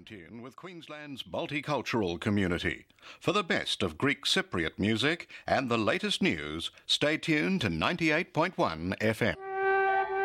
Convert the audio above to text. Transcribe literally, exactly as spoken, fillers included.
tune with Queensland's multicultural community. For the best of Greek Cypriot music and the latest news, stay tuned to ninety-eight point one F M.